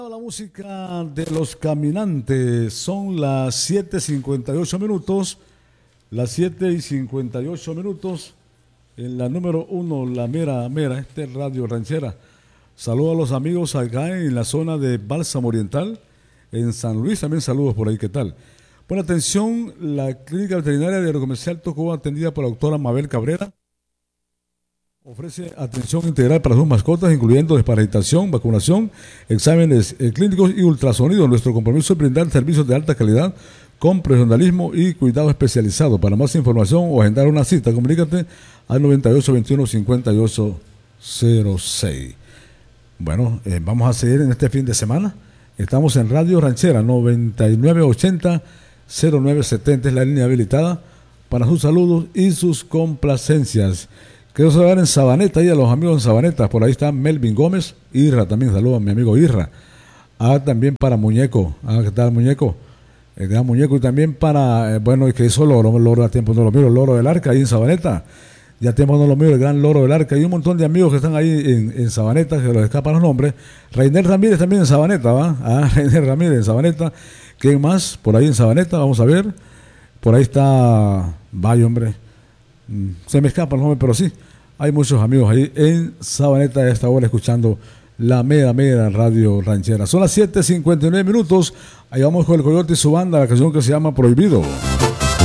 La música de Los Caminantes, son las 7:58 minutos, las 7:58 minutos, en la número 1, la mera, Radio Ranchera. Saludos a los amigos acá en la zona de Bálsamo Oriental, en San Luis, también saludos por ahí, ¿qué tal? Buena atención, la clínica veterinaria de Agrocomercial Tocuba, atendida por la doctora Mabel Cabrera, ofrece atención integral para sus mascotas, incluyendo desparasitación, vacunación, exámenes clínicos y ultrasonido. Nuestro compromiso es brindar servicios de alta calidad con profesionalismo y cuidado especializado. Para más información o agendar una cita, comunícate al 9821-5806. Bueno, vamos a seguir en este fin de semana. Estamos en Radio Ranchera 9980-0970, es la línea habilitada para sus saludos y sus complacencias. Quiero saludar en Sabaneta y a los amigos en Sabaneta. Por ahí está Melvin Gómez, Irra también, saluda a mi amigo Irra. También para Muñeco. ¿Qué tal, Muñeco? El gran Muñeco. Y también para, bueno, que hizo Loro a tiempo no lo miro, el Loro del Arca ahí en Sabaneta. Ya tiempo no lo miro, el gran Loro del Arca. Y un montón de amigos que están ahí en Sabaneta, que les escapan los nombres. Reiner Ramírez también en Sabaneta, ¿va? Reiner Ramírez en Sabaneta. ¿Quién más? Por ahí en Sabaneta, vamos a ver. Por ahí está, vaya hombre. Se me escapa el nombre, pero sí, hay muchos amigos ahí en Sabaneta a esta hora escuchando la mera Radio Ranchera. Son las 7:59 minutos. Ahí vamos con el Coyote y su banda, la canción que se llama Prohibido.